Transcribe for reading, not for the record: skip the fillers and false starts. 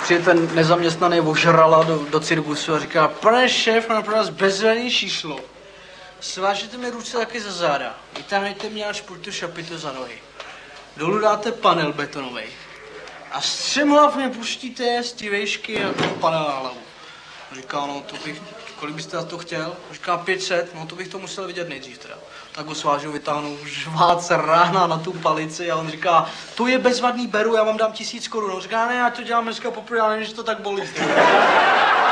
přijde ten nezaměstnaný ožrala do cirkusu a říká, pane šéf, mám pro vás bezvadný číslo. Svážete mi ruce taky za záda. Vytáhněte mě až po tu šapitu za nohy. Dolů dáte panel betonový. A střemhlav mě pustíte z té vejšky a ten panel na hlavu. Říká, no to bych, kolik byste za to chtěl? Říká 500, no to bych to musel vidět nejdřív teda. Tak ho svážu, vytáhnu žvác rána na tu palici a on říká, to je bezvadný, beru, já vám dám 1000 korun. On říká, ne, já to dělám dneska poprvé, ale že to tak bolí.